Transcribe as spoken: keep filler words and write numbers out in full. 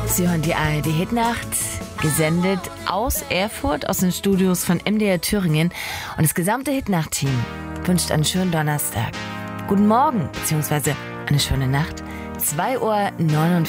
Sie hören die A R D Hitnacht, gesendet aus Erfurt, aus den Studios von M D R Thüringen. Und das gesamte Hitnacht-Team wünscht einen schönen Donnerstag. Guten Morgen, beziehungsweise eine schöne Nacht. zwei Uhr neunundvierzig.